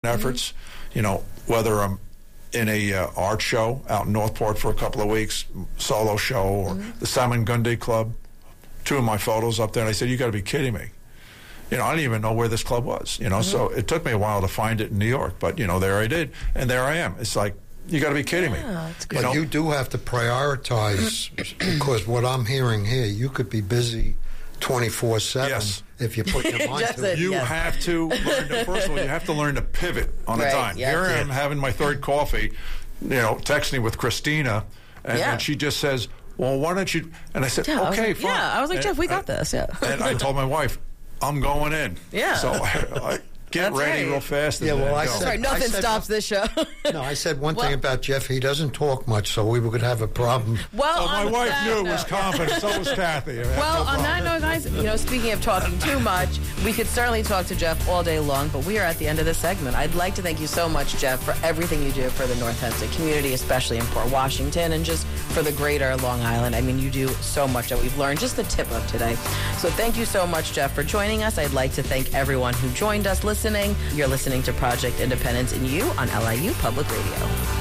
efforts, whether I'm in a art show out in Northport for a couple of weeks, solo show, or the Salmon Gundy Club, 2 of my photos up there, and I said, you got to be kidding me. I didn't even know where this club was, so it took me a while to find it in New York, but, there I did, and there I am. It's like, you got to be kidding me. That's good. But you do have to prioritize, because what I'm hearing here, you could be busy 24/7 if you put your mind to it. You have to learn to, first of all, you have to learn to pivot on a dime. Here I am having my third coffee, texting with Christina, and she just says, well, why don't you, and I said, okay, fine. Yeah, I was like, Jeff, we got this, And I told my wife, I'm going in. Yeah. So I get ready real fast. Yeah, well, I That's right. Nothing stops this show. No, I said one thing about Jeff. He doesn't talk much, so we would have a problem. Well, my wife knew it was confident. So was Kathy. Well, on that note, guys, speaking of talking too much, we could certainly talk to Jeff all day long, but we are at the end of this segment. I'd like to thank you so much, Jeff, for everything you do for the North Hempstead community, especially in Port Washington, and just for the greater Long Island. I mean, you do so much that we've learned, just the tip of today. So thank you so much, Jeff, for joining us. I'd like to thank everyone who joined us listening. You're listening to Project Independence and You on LIU Public Radio.